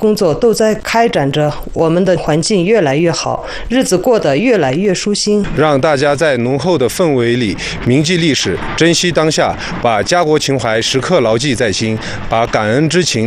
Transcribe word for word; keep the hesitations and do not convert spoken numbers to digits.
工作都在开展着，我们的环境越来越好，日子过得越来越舒心。 让大家在浓厚的氛围里铭记历史，珍惜当下，把家国情怀时刻牢记在心，把感恩之情